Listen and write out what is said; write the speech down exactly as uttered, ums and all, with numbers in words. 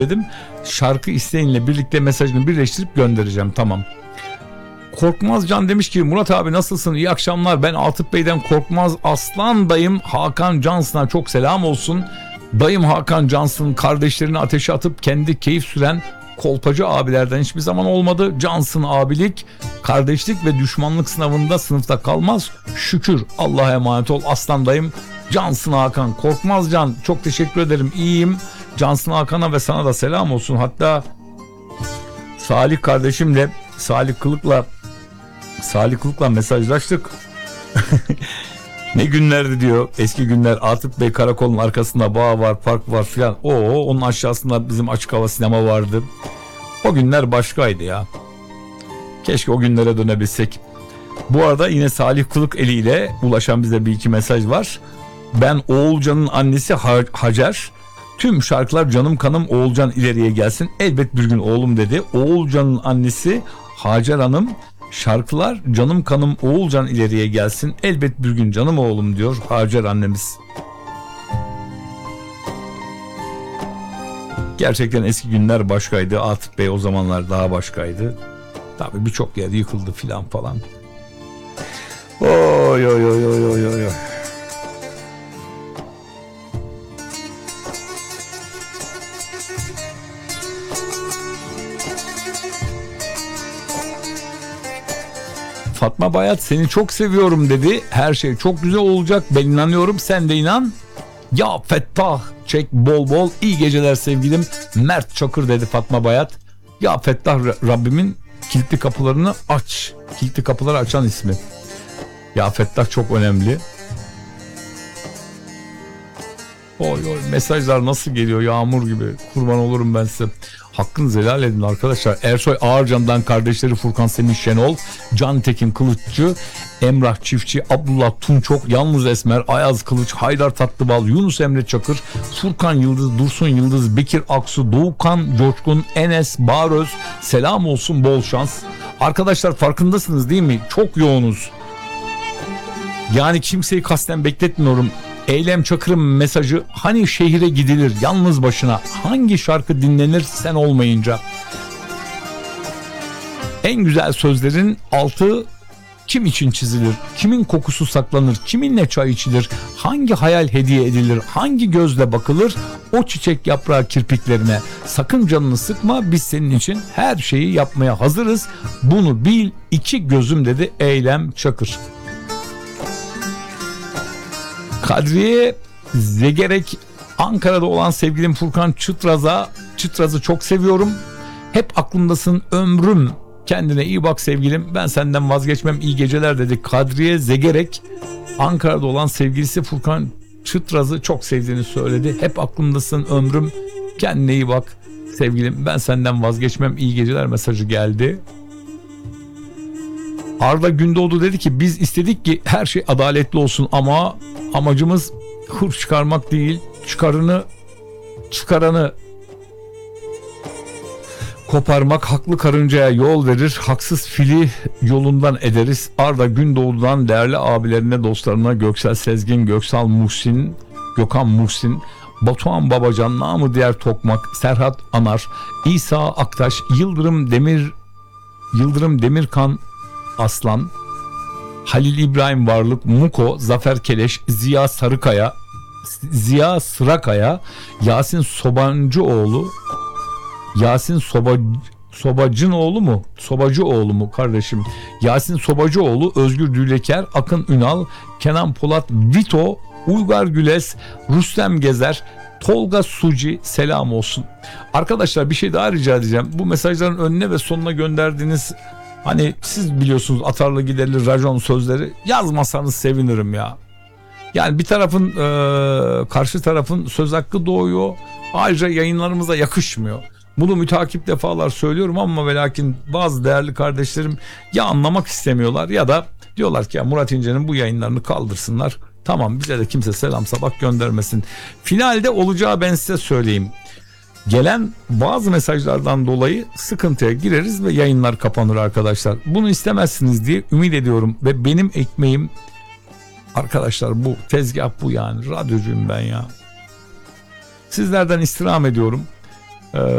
dedim. Şarkı isteğinle birlikte mesajını birleştirip göndereceğim. Tamam. Korkmaz Can demiş ki Murat abi nasılsın? İyi akşamlar. Ben Atıf Bey'den Korkmaz Aslan dayım Hakan Cansın'a çok selam olsun. Dayım Hakan Cansın kardeşlerini ateşe atıp kendi keyif süren kolpacı abilerden hiçbir zaman olmadı. Cansın abilik, kardeşlik ve düşmanlık sınavında sınıfta kalmaz. Şükür Allah'a emanet ol aslan dayım. Cansın Hakan. Korkmaz Can, çok teşekkür ederim. İyiyim. Cansın Hakan'a ve sana da selam olsun. Hatta Salih kardeşimle Salih Kılık'la Salih Kılık'la mesajlaştık. Ne günlerdi diyor. Eski günler, Atıf Bey karakolun arkasında bağ var, park var filan. Oo, onun aşağısında bizim açık hava sinema vardı. O günler başkaydı ya. Keşke o günlere dönebilsek. Bu arada yine Salih Kılık eliyle ulaşan bize bir iki mesaj var. Ben Oğulcan'ın annesi Hacer. Tüm şarkılar canım kanım Oğulcan ileriye gelsin. Elbet bir gün oğlum dedi. Oğulcan'ın annesi Hacer Hanım. Şarkılar canım kanım Oğulcan ileriye gelsin. Elbet bir gün canım oğlum diyor Hacer annemiz. Gerçekten eski günler başkaydı. Atıf Bey o zamanlar daha başkaydı. Tabii birçok yer yıkıldı filan falan. Oy oy oy oy oy oy. Fatma Bayat seni çok seviyorum dedi. Her şey çok güzel olacak. Ben inanıyorum. Sen de inan. Ya Fettah çek bol bol. İyi geceler sevgilim. Mert Çakır dedi Fatma Bayat. Ya Fettah Rabbimin kilitli kapılarını aç. Kilitli kapıları açan ismi. Ya Fettah çok önemli. Oy oy mesajlar nasıl geliyor yağmur gibi. Kurban olurum ben size. Hakkınızı helal edin arkadaşlar. Ersoy Ağırcan'dan kardeşleri Furkan Semih Şenol, Can Tekin Kılıççı, Emrah Çiftçi, Abdullah Tunçok, Yalnız Esmer, Ayaz Kılıç, Haydar Tatlıbal, Yunus Emre Çakır, Furkan Yıldız, Dursun Yıldız, Bekir Aksu, Doğukan Coşkun, Enes Bağröz, selam olsun, bol şans. Arkadaşlar farkındasınız değil mi? Çok yoğunuz. Yani kimseyi kasten bekletmiyorum. Eylem Çakır'ın mesajı hani şehire gidilir yalnız başına, hangi şarkı dinlenir sen olmayınca. En güzel sözlerin altı kim için çizilir, kimin kokusu saklanır, kiminle çay içilir, hangi hayal hediye edilir, hangi gözle bakılır o çiçek yaprağı kirpiklerine. Sakın canını sıkma, biz senin için her şeyi yapmaya hazırız, bunu bil iki gözüm dedi Eylem Çakır. Kadriye Zegerek, Ankara'da olan sevgilim Furkan Çıtraz'a, Çıtraz'ı çok seviyorum. Hep aklımdasın ömrüm. Kendine iyi bak sevgilim. Ben senden vazgeçmem. İyi geceler dedi. Kadriye Zegerek, Ankara'da olan sevgilisi Furkan Çıtraz'ı çok sevdiğini söyledi. Hep aklımdasın ömrüm. Kendine iyi bak sevgilim. Ben senden vazgeçmem. İyi geceler mesajı geldi. Arda Gündoğdu dedi ki biz istedik ki her şey adaletli olsun ama amacımız hır çıkarmak değil, çıkarını çıkaranı koparmak, haklı karıncaya yol verir, haksız fili yolundan ederiz. Arda Gündoğdu'dan değerli abilerine, dostlarına Göksel Sezgin, Göksal Muhsin, Gökhan Muhsin, Batuhan Babacan, namı diğer Tokmak, Serhat Anar, İsa Aktaş, Yıldırım Demir, Yıldırım Demirkan Aslan, Halil İbrahim Varlık, Muko, Zafer Keleş, Ziya Sarıkaya, Ziya Sırakaya, Yasin Sobancıoğlu, Yasin Soba Sobacınoğlu mu? Sobacıoğlu mu kardeşim? Yasin Sobacıoğlu, Özgür Düleker, Akın Ünal, Kenan Polat, Vito, Uygar Güles, Rüstem Gezer, Tolga Suci selam olsun. Arkadaşlar bir şey daha rica edeceğim. Bu mesajların önüne ve sonuna gönderdiğiniz, hani siz biliyorsunuz atarlı giderli racon sözleri yazmasanız sevinirim ya. Yani bir tarafın e, karşı tarafın söz hakkı doğuyor. Ayrıca yayınlarımıza yakışmıyor. Bunu mütakip defalar söylüyorum ama ve lakin bazı değerli kardeşlerim ya anlamak istemiyorlar ya da diyorlar ki ya Murat İnce'nin bu yayınlarını kaldırsınlar. Tamam, bize de kimse selam sabah göndermesin. Finalde olacağı ben size söyleyeyim. Gelen bazı mesajlardan dolayı sıkıntıya gireriz ve yayınlar kapanır arkadaşlar. Bunu istemezsiniz diye ümit ediyorum ve benim ekmeğim arkadaşlar bu, tezgah bu yani. Radyocuyum ben ya. Sizlerden istirham ediyorum. Ee,